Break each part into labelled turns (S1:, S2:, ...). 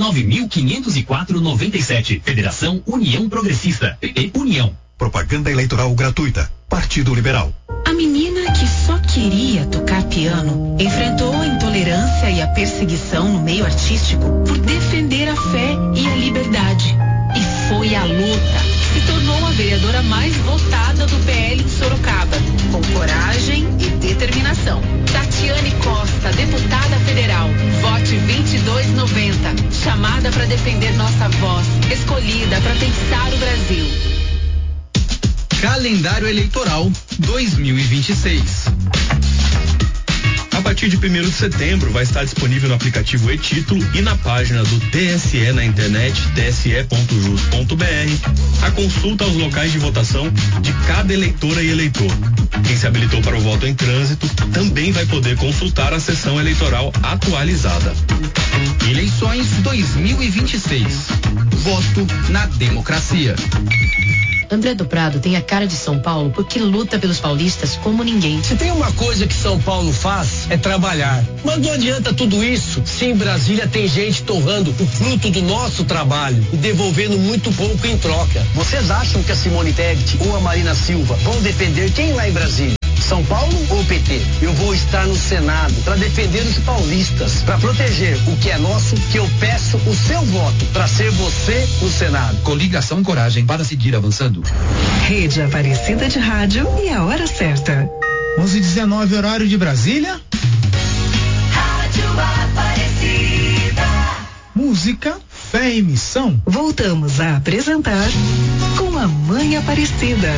S1: 9.504,97. Federação União Progressista. PP União.
S2: Propaganda eleitoral gratuita. Partido Liberal.
S3: A menina que só queria tocar piano enfrentou a intolerância e a perseguição no meio artístico por defender a fé e a liberdade. E foi a luta. Se tornou a vereadora mais votada do PL de Sorocaba, com coragem e determinação. Tatiane Costa, deputada federal. Vote 2290. Chamada para defender nossa voz. Escolhida para pensar o Brasil.
S4: Calendário Eleitoral 2026. A partir de 1º de setembro vai estar disponível no aplicativo e-Título e na página do TSE na internet, tse.jus.br, a consulta aos locais de votação de cada eleitora e eleitor. Quem se habilitou para o voto em trânsito também vai poder consultar a sessão eleitoral atualizada. Eleições 2026. Voto na democracia.
S5: André do Prado tem a cara de São Paulo porque luta pelos paulistas como ninguém.
S6: Se tem uma coisa que São Paulo faz, é trabalhar. Mas não adianta tudo isso se em Brasília tem gente torrando o fruto do nosso trabalho e devolvendo muito pouco em troca. Vocês acham que a Simone Tebet ou a Marina Silva vão defender quem lá em Brasília? São Paulo ou PT? Eu vou estar no Senado para defender os paulistas, para proteger o que é nosso, que eu peço o seu voto para ser você no Senado.
S4: Coligação Coragem para seguir avançando.
S7: Rede Aparecida de Rádio e a hora certa.
S8: 11h19, horário de Brasília.
S9: Rádio Aparecida.
S8: Música, fé e missão.
S7: Voltamos a apresentar Com a Mãe Aparecida.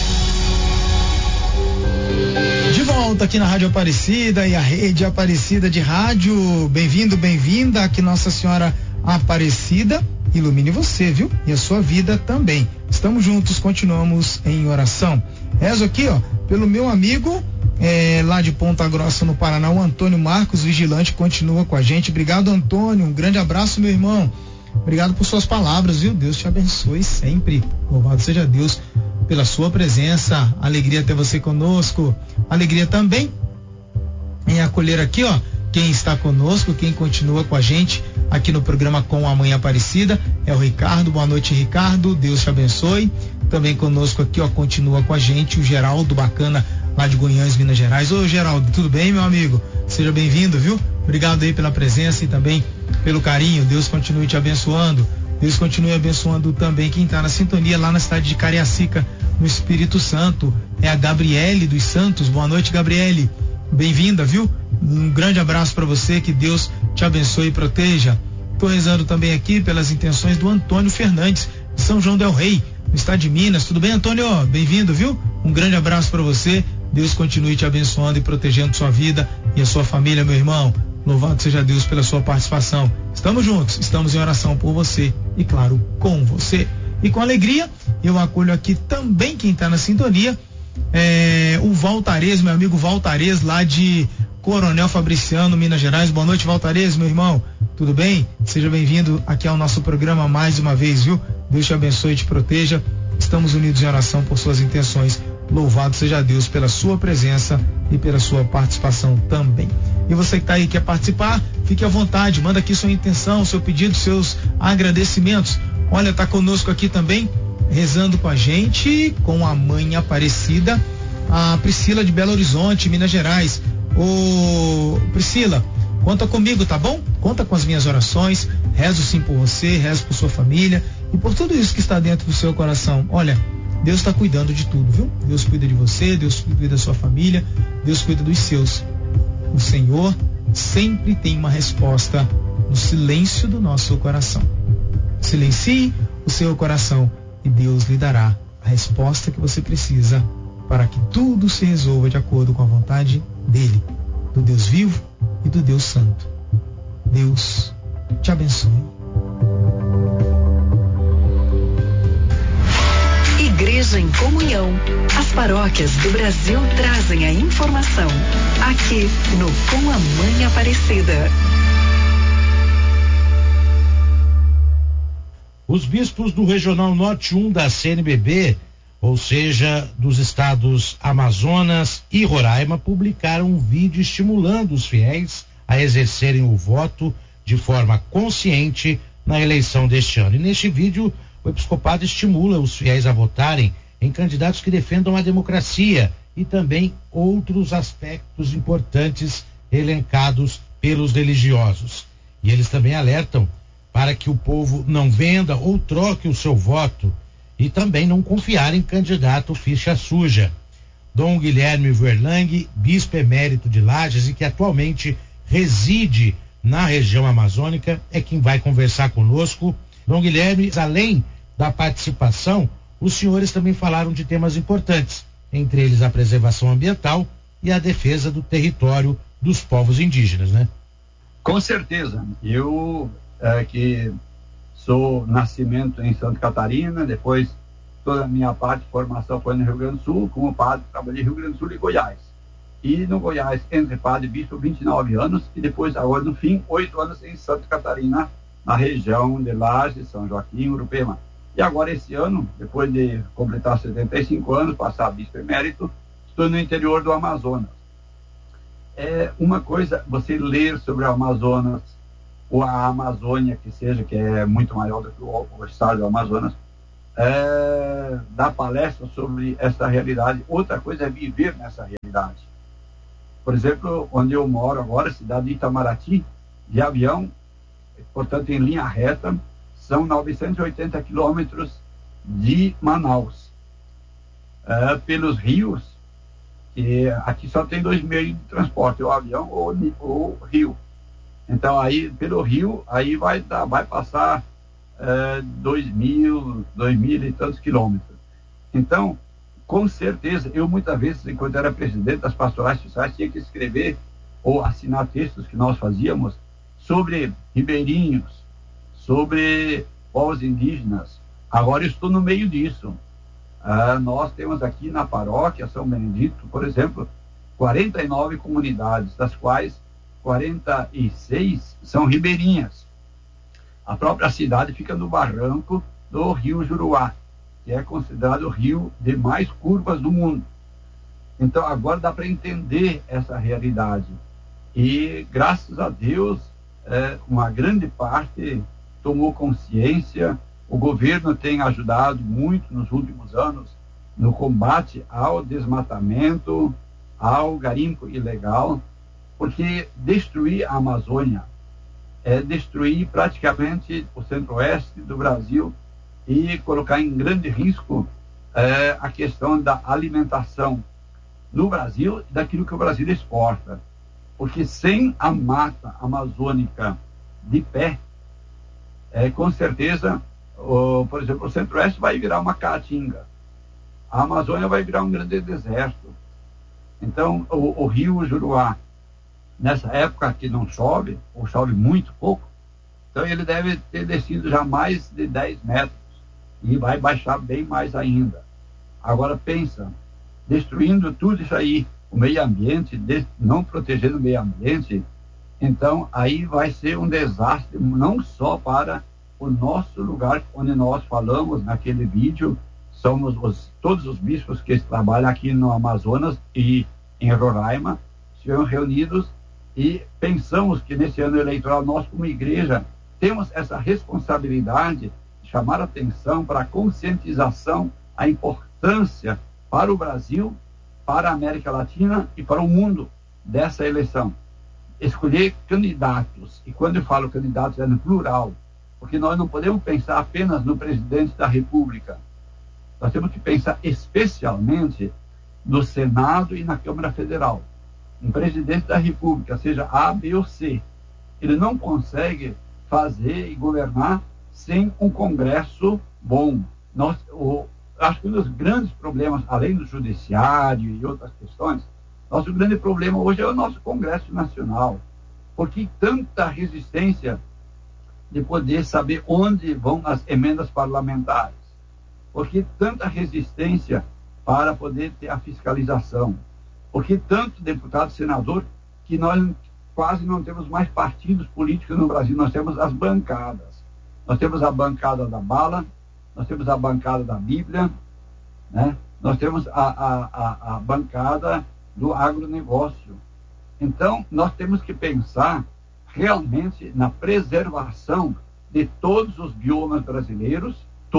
S8: De volta aqui na Rádio Aparecida e a Rede Aparecida de Rádio. Bem-vindo, bem-vinda. Que Nossa Senhora Aparecida ilumine você, viu? E a sua vida também. Estamos juntos, continuamos em oração. Rezo aqui, ó, pelo meu amigo lá de Ponta Grossa, no Paraná, o Antônio Marcos, vigilante, continua com a gente. Obrigado, Antônio. Um grande abraço, meu irmão. Obrigado por suas palavras, viu? Deus te abençoe sempre. Louvado seja Deus pela sua presença. Alegria ter você conosco. Alegria também em acolher aqui, ó, quem está conosco, quem continua com a gente aqui no programa Com a Mãe Aparecida é o Ricardo. Boa noite, Ricardo. Deus te abençoe. Também conosco aqui, ó, continua com a gente o Geraldo Bacana, lá de Goiânia, Minas Gerais. Ô, Geraldo, tudo bem, meu amigo? Seja bem-vindo, viu? Obrigado aí pela presença e também pelo carinho. Deus continue te abençoando. Deus continue abençoando também quem está na sintonia lá na cidade de Cariacica, no Espírito Santo. É a Gabriele dos Santos. Boa noite, Gabriele. Bem-vinda, viu? Um grande abraço para você, que Deus te abençoe e proteja. Estou rezando também aqui pelas intenções do Antônio Fernandes, de São João del Rei, no estado de Minas. Tudo bem, Antônio? Bem-vindo, viu? Um grande abraço para você. Deus continue te abençoando e protegendo sua vida e a sua família, meu irmão. Louvado seja Deus pela sua participação. Estamos juntos, estamos em oração por você e, claro, com você. E com alegria, eu acolho aqui também quem está na sintonia, o Valtarez, meu amigo Valtarez, lá de Coronel Fabriciano, Minas Gerais. Boa noite, Valtarez, meu irmão. Tudo bem? Seja bem-vindo aqui ao nosso programa mais uma vez, viu? Deus te abençoe e te proteja. Estamos unidos em oração por suas intenções. Louvado seja Deus pela sua presença e pela sua participação também. E você que está aí, quer participar, fique à vontade, manda aqui sua intenção, seu pedido, seus agradecimentos. Olha, tá conosco aqui também, rezando com a gente, com a Mãe Aparecida, a Priscila de Belo Horizonte, Minas Gerais. Ô, Priscila, conta comigo, tá bom? Conta com as minhas orações, rezo sim por você, rezo por sua família e por tudo isso que está dentro do seu coração. Olha, Deus está cuidando de tudo, viu? Deus cuida de você, Deus cuida da sua família, Deus cuida dos seus. O Senhor sempre tem uma resposta no silêncio do nosso coração. Silencie o seu coração e Deus lhe dará a resposta que você precisa para que tudo se resolva de acordo com a vontade dele, do Deus vivo e do Deus santo. Deus te abençoe.
S7: Igreja em Comunhão. As paróquias do Brasil trazem a informação. Aqui no Com a Mãe Aparecida.
S10: Os bispos do Regional Norte 1 da CNBB, ou seja, dos estados Amazonas e Roraima, publicaram um vídeo estimulando os fiéis a exercerem o voto de forma consciente na eleição deste ano. E neste vídeo, o episcopado estimula os fiéis a votarem em candidatos que defendam a democracia e também outros aspectos importantes elencados pelos religiosos. E eles também alertam para que o povo não venda ou troque o seu voto e também não confiar em candidato ficha suja. Dom Guilherme Verlang, bispo emérito de Lages e que atualmente reside na região amazônica, é quem vai conversar conosco. Dom Guilherme, além da participação, os senhores também falaram de temas importantes, entre eles a preservação ambiental e a defesa do território dos povos indígenas, né?
S11: Com certeza. Eu que sou nascimento em Santa Catarina, depois toda a minha parte de formação foi no Rio Grande do Sul, como padre trabalhei no Rio Grande do Sul e Goiás. E no Goiás, entre padre e bispo, 29 anos, e depois, agora no fim, 8 anos em Santa Catarina, na região de Lages, São Joaquim, Urupema. E agora esse ano, depois de completar 75 anos, passar bispo emérito, estou no interior do Amazonas. É uma coisa você ler sobre o Amazonas, ou a Amazônia, que é muito maior do que o estado do Amazonas, dar palestra sobre essa realidade. Outra coisa é viver nessa realidade. Por exemplo, onde eu moro agora, cidade de Itamaraty, de avião, portanto em linha reta, são 980 quilômetros de Manaus. Pelos rios, que aqui só tem 2 meios de transporte, o avião ou o rio. Então aí pelo rio aí vai passar 2.000 e tantos quilômetros. Então, com certeza, eu muitas vezes, enquanto era presidente das pastorais sociais, tinha que escrever ou assinar textos que nós fazíamos sobre ribeirinhos, sobre povos indígenas. Agora eu estou no meio disso. Nós temos aqui na paróquia São Benedito, por exemplo, 49 comunidades, das quais 46 são ribeirinhas. A própria cidade fica no barranco do rio Juruá, que é considerado o rio de mais curvas do mundo. Então agora dá para entender essa realidade. E graças a Deus, uma grande parte tomou consciência. O governo tem ajudado muito nos últimos anos no combate ao desmatamento, ao garimpo ilegal, porque destruir a Amazônia é destruir praticamente o centro-oeste do Brasil e colocar em grande risco a questão da alimentação no Brasil e daquilo que o Brasil exporta. Porque sem a mata amazônica de pé, com certeza, por exemplo, o centro-oeste vai virar uma caatinga. A Amazônia vai virar um grande deserto. Então, o rio Juruá, nessa época que não chove, ou chove muito pouco, então ele deve ter descido já mais de 10 metros e vai baixar bem mais ainda. Agora pensa, destruindo tudo isso aí, o meio ambiente, não protegendo o meio ambiente, então aí vai ser um desastre, não só para o nosso lugar, onde nós falamos naquele vídeo, somos todos os bispos que trabalham aqui no Amazonas e em Roraima, estiveram reunidos e pensamos que nesse ano eleitoral nós, como igreja, temos essa responsabilidade de chamar a atenção para a conscientização, a importância para o Brasil, para a América Latina e para o mundo dessa eleição. Escolher candidatos, e quando eu falo candidatos é no plural, porque nós não podemos pensar apenas no presidente da República. Nós temos que pensar especialmente no Senado e na Câmara Federal. Um presidente da República, seja A, B ou C, ele não consegue fazer e governar sem um Congresso bom. Acho que um dos grandes problemas, além do judiciário e outras questões, nosso grande problema hoje é o nosso Congresso Nacional. Por que tanta resistência de poder saber onde vão as emendas parlamentares? Por que tanta resistência para poder ter a fiscalização? Por que tanto deputado, senador, que nós quase não temos mais partidos políticos no Brasil? Nós temos as bancadas. Nós temos a bancada da bala, nós temos a bancada da Bíblia, né? Nós temos a bancada do agronegócio. Então, nós temos que pensar realmente na preservação de todos os biomas brasileiros,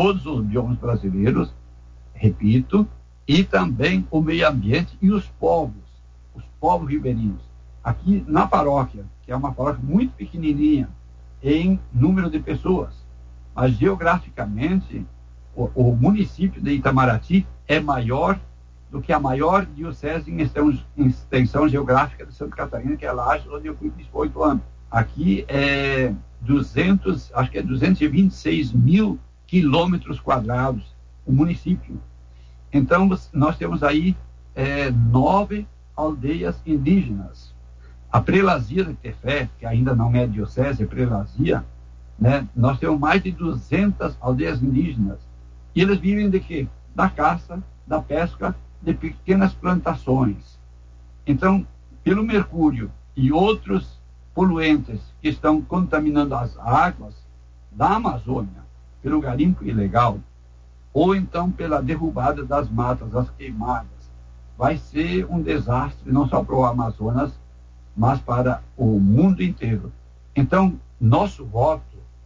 S11: repito, e também o meio ambiente e os povos ribeirinhos. Aqui na paróquia, que é uma paróquia muito pequenininha em número de pessoas, mas geograficamente o município de Itamaraty é maior do que a maior diocese em extensão geográfica de Santa Catarina, que é Lages, onde eu fui por 8 anos. Aqui é 226 mil quilômetros quadrados o município. Então, nós temos aí 9 aldeias indígenas. A prelazia de Tefé, que ainda não é diocese, é prelazia, né? Nós temos mais de 200 aldeias indígenas. E eles vivem de quê? Da caça, da pesca, de pequenas plantações. Então, pelo mercúrio e outros poluentes que estão contaminando as águas da Amazônia, pelo garimpo ilegal, ou então pela derrubada das matas, as queimadas, vai ser um desastre não só para o Amazonas, mas para o mundo inteiro. Então, nosso voto,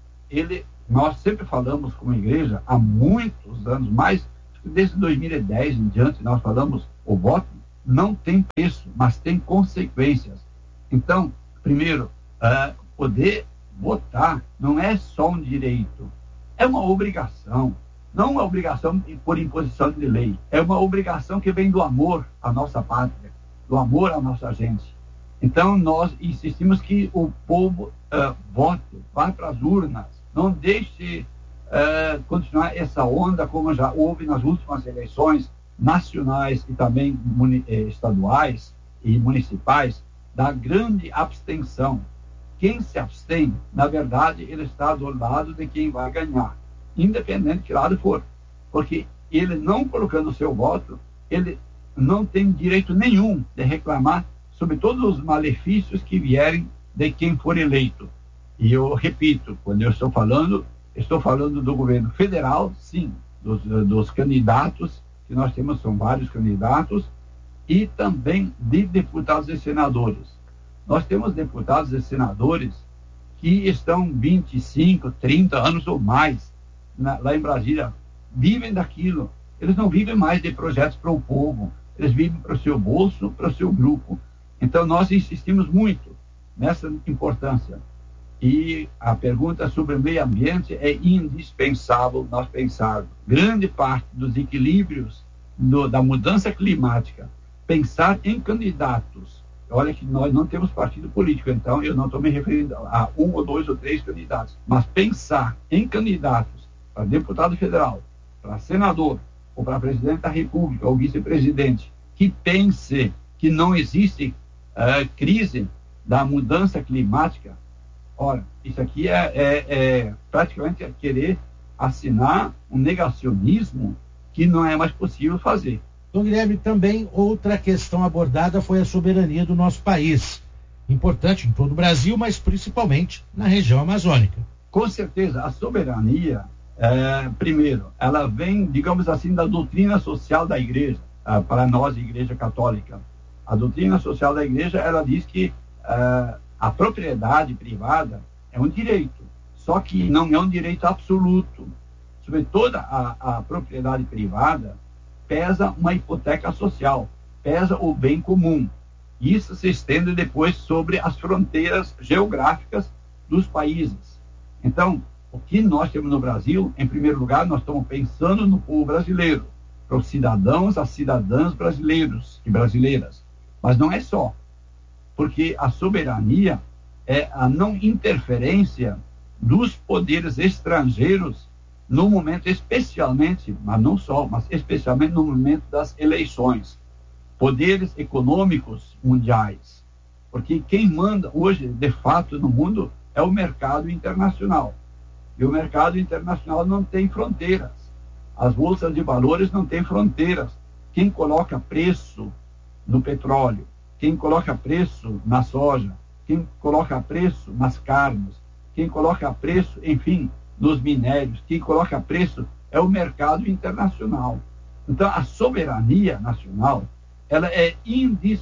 S11: nós sempre falamos como igreja, há muitos anos, mais desde 2010 em diante, nós falamos, o voto não tem preço, mas tem consequências. Então, primeiro, poder votar não é só um direito, é uma obrigação. Não uma obrigação por imposição de lei, é uma obrigação que vem do amor à nossa pátria, do amor à nossa gente. Então, nós insistimos que o povo vote, vá para as urnas, não deixe continuar essa onda como já houve nas últimas eleições nacionais e também estaduais e municipais, da grande abstenção. Quem se abstém, na verdade, ele está do lado de quem vai ganhar, independente de que lado for, porque ele não colocando o seu voto, ele não tem direito nenhum de reclamar sobre todos os malefícios que vierem de quem for eleito. E eu repito, quando eu estou falando do governo federal, sim, dos candidatos, que nós temos, são vários candidatos, e também de deputados e senadores. Nós temos deputados e senadores que estão 25, 30 anos ou mais lá em Brasília, vivem daquilo. Eles não vivem mais de projetos para o povo, eles vivem para o seu bolso, para o seu grupo. Então, nós insistimos muito nessa importância. E a pergunta sobre o meio ambiente é indispensável nós pensarmos. Grande parte dos equilíbrios da mudança climática, pensar em candidatos. Olha que nós não temos partido político, então eu não estou me referindo a 1 ou 2 ou 3 candidatos, mas pensar em candidatos para deputado federal, para senador, ou para presidente da República, ou vice-presidente, que pense que não existe crise da mudança climática. Ora, isso aqui é praticamente querer assinar um negacionismo que não é mais possível fazer.
S10: Então, Guilherme, também outra questão abordada foi a soberania do nosso país. Importante em todo o Brasil, mas principalmente na região amazônica.
S11: Com certeza, a soberania, primeiro, ela vem, digamos assim, da doutrina social da igreja, para nós, igreja católica. A doutrina social da igreja, ela diz que a propriedade privada é um direito, só que não é um direito absoluto. Sobre toda a propriedade privada, pesa uma hipoteca social, pesa o bem comum. Isso se estende depois sobre as fronteiras geográficas dos países. Então, o que nós temos no Brasil, em primeiro lugar, nós estamos pensando no povo brasileiro, para os cidadãos, as cidadãs brasileiros e brasileiras. Mas não é só, porque a soberania é a não interferência dos poderes estrangeiros no momento, especialmente, mas não só, mas especialmente no momento das eleições. Poderes econômicos mundiais. Porque quem manda hoje, de fato, no mundo é o mercado internacional. E o mercado internacional não tem fronteiras. As bolsas de valores não têm fronteiras. Quem coloca preço no petróleo, quem coloca preço na soja, quem coloca preço nas carnes, quem coloca preço, enfim, nos minérios, quem coloca preço é o mercado internacional. Então, a soberania nacional, ela é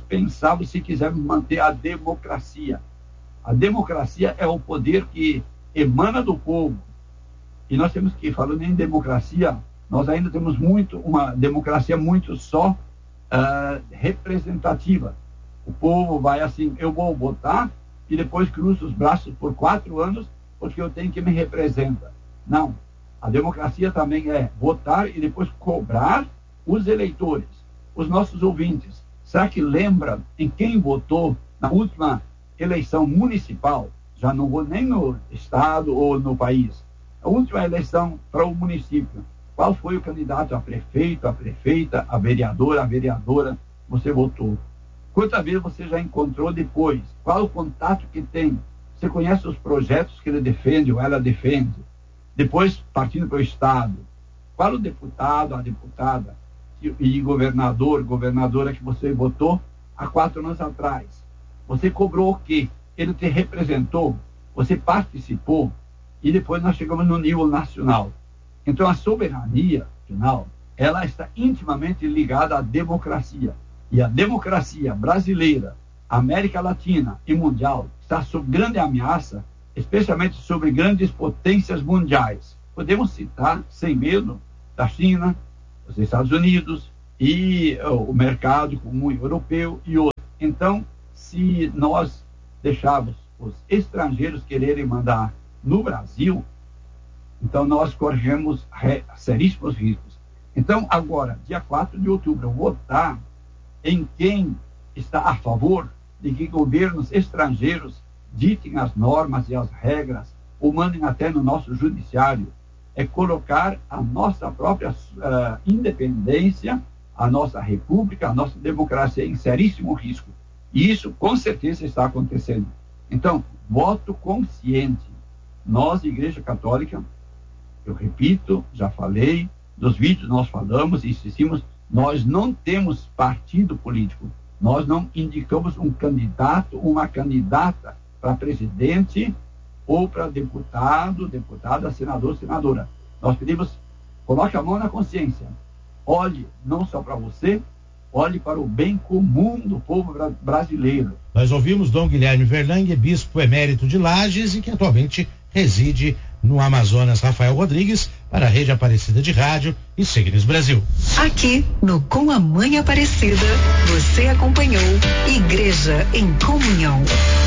S11: indispensável se quisermos manter a democracia. A democracia é o poder que emana do povo. E nós temos que, falando em democracia, nós ainda temos uma democracia muito só representativa. O povo vai assim, eu vou votar e depois cruzo os braços por 4 anos porque eu tenho que me representar. Não. A democracia também é votar e depois cobrar os eleitores, os nossos ouvintes. Será que lembra em quem votou na última eleição municipal? Já não vou nem no estado ou no país. A última eleição para o município. Qual foi o candidato a prefeito, a prefeita, a vereadora, você votou? Quantas vezes você já encontrou depois? Qual o contato que tem? Você conhece os projetos que ele defende ou ela defende? Depois, partindo para o estado. Qual o deputado, a deputada e governadora que você votou há 4 anos atrás? Você cobrou o quê? Ele te representou? Você participou? E depois nós chegamos no nível nacional. Então a soberania, afinal, ela está intimamente ligada à democracia. E a democracia brasileira, América Latina e mundial está sob grande ameaça, especialmente sobre grandes potências mundiais. Podemos citar, sem medo, da China, os Estados Unidos e o mercado comum europeu e outros. Então, se nós deixarmos os estrangeiros quererem mandar no Brasil, então nós corremos seríssimos riscos. Então, agora, dia 4 de outubro, votar em quem está a favor de que governos estrangeiros ditem as normas e as regras, ou mandem até no nosso judiciário, é colocar a nossa própria independência, a nossa república, a nossa democracia em seríssimo risco. E isso, com certeza, está acontecendo. Então, voto consciente. Nós, Igreja Católica, eu repito, já falei, dos vídeos nós falamos e insistimos, nós não temos partido político. Nós não indicamos um candidato, uma candidata para presidente ou para deputado, deputada, senador, senadora. Nós pedimos, coloque a mão na consciência. Olhe não só para você, olhe para o bem comum do povo brasileiro.
S10: Nós ouvimos Dom Guilherme Verlangue, bispo emérito de Lages e que atualmente reside no Amazonas. Rafael Rodrigues, para a Rede Aparecida de Rádio e Signos Brasil.
S7: Aqui no Com a Mãe Aparecida, você acompanhou Igreja em Comunhão.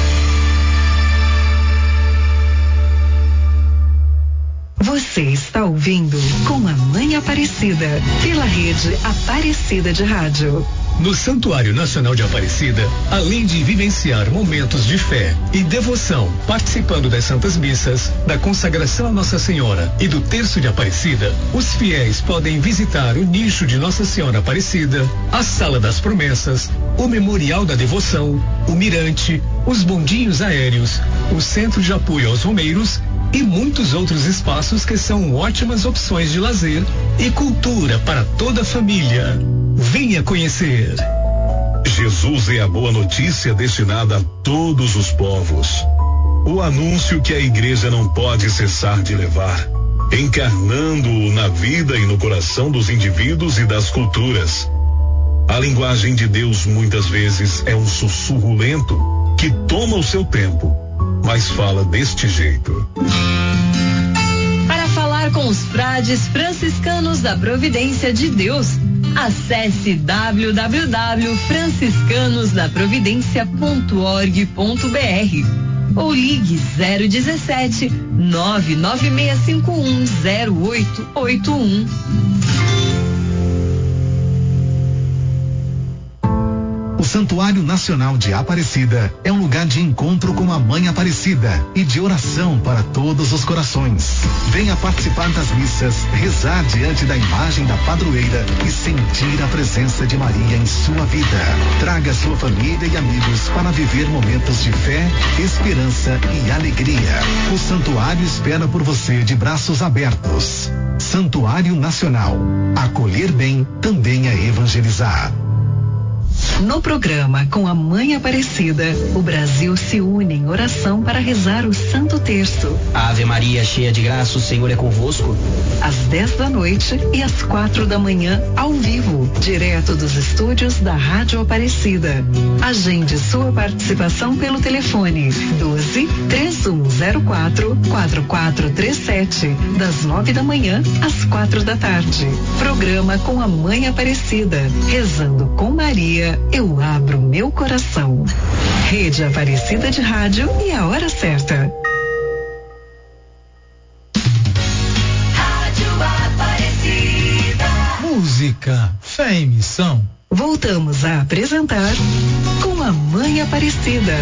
S7: Você está ouvindo Com a Mãe Aparecida, pela Rede Aparecida de Rádio.
S12: No Santuário Nacional de Aparecida, além de vivenciar momentos de fé e devoção, participando das Santas Missas, da consagração a Nossa Senhora e do Terço de Aparecida, os fiéis podem visitar o nicho de Nossa Senhora Aparecida, a Sala das Promessas, o Memorial da Devoção, o Mirante, os bondinhos aéreos, o Centro de Apoio aos Romeiros e muitos outros espaços que são ótimas opções de lazer e cultura para toda a família. Venha conhecer.
S13: Jesus é a boa notícia destinada a todos os povos. O anúncio que a igreja não pode cessar de levar, encarnando-o na vida e no coração dos indivíduos e das culturas. A linguagem de Deus muitas vezes é um sussurro lento que toma o seu tempo, mas fala deste jeito.
S14: Para falar com os frades franciscanos da Providência de Deus, acesse www.franciscanosdaprovidencia.org.br ou ligue 017 996510881.
S2: O Santuário Nacional de Aparecida é um lugar de encontro com a Mãe Aparecida e de oração para todos os corações. Venha participar das missas, rezar diante da imagem da padroeira e sentir a presença de Maria em sua vida. Traga sua família e amigos para viver momentos de fé, esperança e alegria. O Santuário espera por você de braços abertos. Santuário Nacional. Acolher bem também é evangelizar.
S7: No programa Com a Mãe Aparecida, o Brasil se une em oração para rezar o Santo Terço.
S15: Ave Maria. Maria, cheia de graça, o Senhor é convosco.
S7: Às 10 da noite e às 4 da manhã, ao vivo, direto dos estúdios da Rádio Aparecida. Agende sua participação pelo telefone 12-3104-4437, das 9 da manhã às 4 da tarde. Programa com a Mãe Aparecida. Rezando com Maria, eu abro meu coração. Rede Aparecida de Rádio e a hora certa.
S9: Rádio Aparecida.
S8: Música, fé e missão.
S7: Voltamos a apresentar Com a Mãe Aparecida.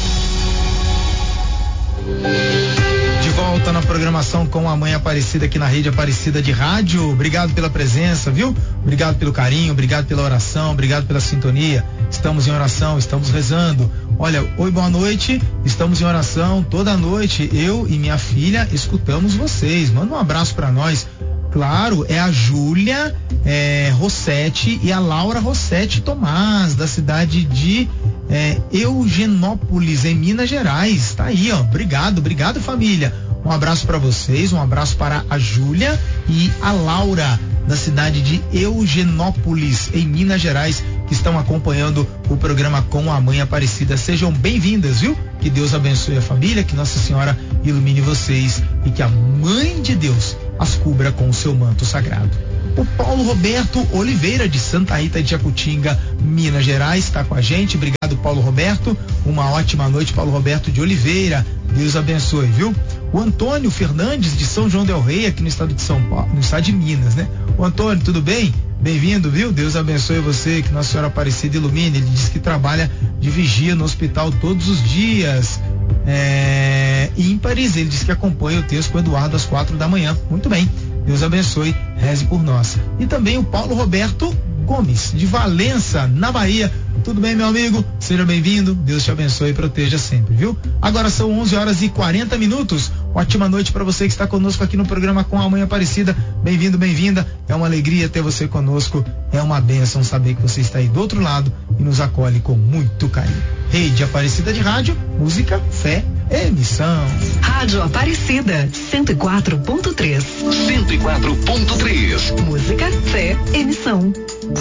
S8: De volta na programação com a Mãe Aparecida aqui na Rede Aparecida de Rádio. Obrigado pela presença, viu? Obrigado pelo carinho, obrigado pela oração, obrigado pela sintonia. Estamos em oração, estamos rezando. Olha, oi, boa noite. Estamos em oração toda noite. Eu e minha filha escutamos vocês. Manda um abraço pra nós. Claro, é a Júlia Rossetti e a Laura Rossetti Tomás, da cidade de Eugenópolis, em Minas Gerais. Tá aí, ó. Obrigado, família. Um abraço para vocês, um abraço para a Júlia e a Laura, da cidade de Eugenópolis, em Minas Gerais, que estão acompanhando o programa Com a Mãe Aparecida. Sejam bem-vindas, viu? Que Deus abençoe a família, que Nossa Senhora ilumine vocês e que a Mãe de Deus as cubra com o seu manto sagrado. O Paulo Roberto Oliveira, de Santa Rita de Jacutinga, Minas Gerais, está com a gente. Obrigado, Paulo Roberto. Uma ótima noite, Paulo Roberto de Oliveira. Deus abençoe, viu? O Antônio Fernandes, de São João del Rei, aqui no estado de São Paulo, no estado de Minas, né? O Antônio, tudo bem? Bem-vindo, viu? Deus abençoe você, que Nossa Senhora Aparecida ilumine. Ele diz que trabalha de vigia no hospital todos os dias. E em Paris, ele diz que acompanha o texto com o Eduardo às 4 da manhã. Muito bem. Deus abençoe, reze por nós. E também o Paulo Roberto Gomes, de Valença, na Bahia. Tudo bem, meu amigo? Seja bem-vindo. Deus te abençoe e proteja sempre, viu? Agora são 11h40. Ótima noite para você que está conosco aqui no programa Com a Mãe Aparecida. Bem-vindo, bem-vinda. É uma alegria ter você conosco. É uma bênção saber que você está aí do outro lado e nos acolhe com muito carinho. Rede Aparecida de Rádio, música, fé, emissão.
S7: Rádio Aparecida, 104.3.
S12: 104.3.
S7: Música, fé, emissão.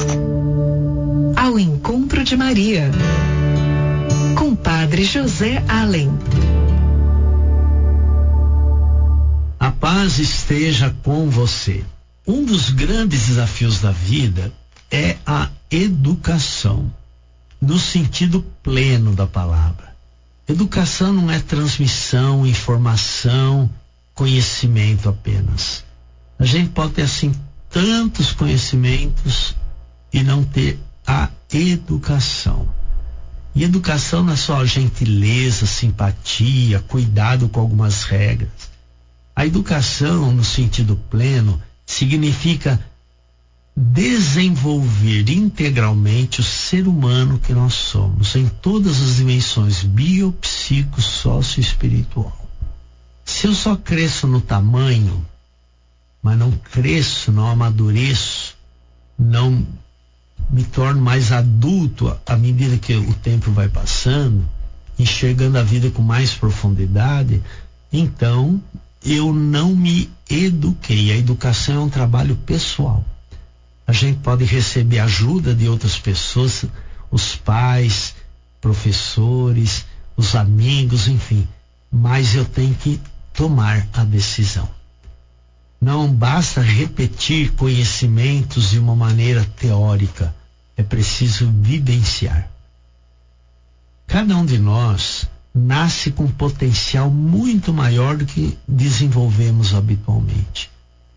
S7: Ao Encontro de Maria, com Padre José Allen.
S16: A paz esteja com você. Um dos grandes desafios da vida é a educação, no sentido pleno da palavra. Educação não é transmissão, informação, conhecimento apenas. A gente pode ter assim tantos conhecimentos e não ter a educação. E educação não é só gentileza, simpatia, cuidado com algumas regras. A educação, no sentido pleno, significa desenvolver integralmente o ser humano que nós somos, em todas as dimensões bio, psico, sócio e espiritual. Se eu só cresço no tamanho, mas não cresço, não amadureço, não me torno mais adulto à medida que o tempo vai passando, enxergando a vida com mais profundidade, então eu não me eduquei. A educação é um trabalho pessoal. A gente pode receber ajuda de outras pessoas, os pais, professores, os amigos, enfim, mas eu tenho que tomar a decisão. Não basta repetir conhecimentos de uma maneira teórica, é preciso vivenciar. Cada um de nós nasce com um potencial muito maior do que desenvolvemos habitualmente.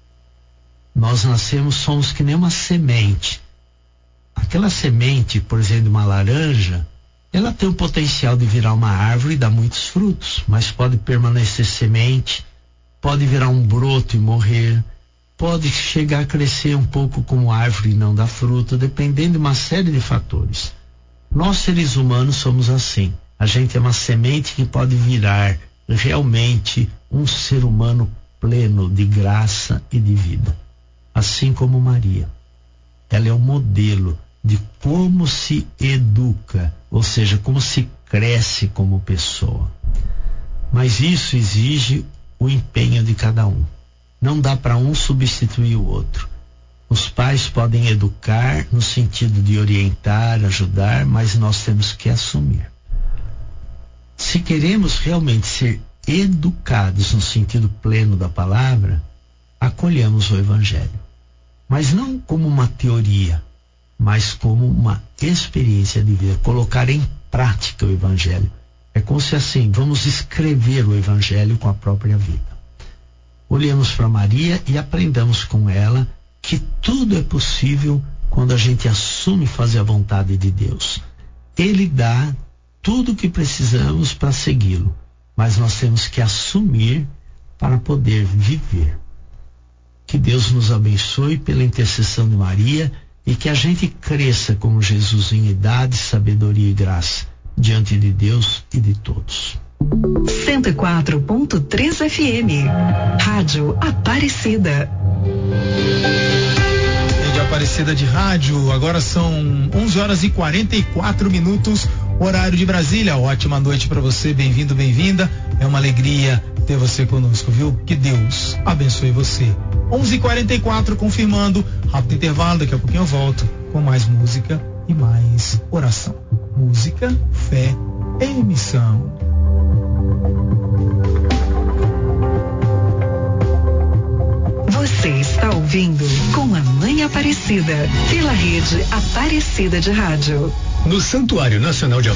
S16: Nós nascemos, somos que nem uma semente. Aquela semente, por exemplo, de uma laranja, ela tem o potencial de virar uma árvore e dar muitos frutos, mas pode permanecer semente, pode virar um broto e morrer, pode chegar a crescer um pouco como árvore e não dar fruto, dependendo de uma série de fatores. Nós, seres humanos, somos assim. A gente é uma semente que pode virar realmente um ser humano pleno de graça e de vida. Assim como Maria. Ela é o modelo de como se educa, ou seja, como se cresce como pessoa. Mas isso exige o empenho de cada um. Não dá para um substituir o outro. Os pais podem educar no sentido de orientar, ajudar, mas nós temos que assumir. Se queremos realmente ser educados no sentido pleno da palavra, acolhamos o Evangelho. Mas não como uma teoria, mas como uma experiência de vida. Colocar em prática o Evangelho. É como se assim, vamos escrever o Evangelho com a própria vida. Olhemos para Maria e aprendamos com ela que tudo é possível quando a gente assume fazer a vontade de Deus. Ele dá tudo o que precisamos para segui-lo, mas nós temos que assumir para poder viver. Que Deus nos abençoe pela intercessão de Maria e que a gente cresça como Jesus em idade, sabedoria e graça diante de Deus e de todos.
S7: 104.3 FM, Rádio Aparecida.
S8: Rede Aparecida de Rádio, agora são 11h44, horário de Brasília. Ótima noite para você, bem-vindo, bem-vinda. É uma alegria ter você conosco, viu? Que Deus abençoe você. 11h44, confirmando, rápido intervalo, daqui a pouquinho eu volto com mais música e mais oração. Música, fé e missão.
S7: Você está ouvindo Com a Mãe Aparecida, pela Rede Aparecida de Rádio.
S12: No Santuário Nacional de